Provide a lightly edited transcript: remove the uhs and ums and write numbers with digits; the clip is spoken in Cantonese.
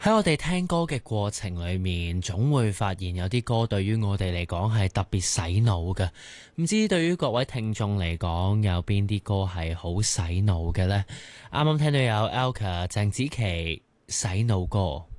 喺我哋聽歌嘅過程裏面，總會發現有啲歌對於我哋嚟講係特別洗腦嘅。唔知對於各位聽眾嚟講，有邊啲歌係好洗腦嘅呢？啱啱聽到有 Alka 鄭子琪洗腦歌。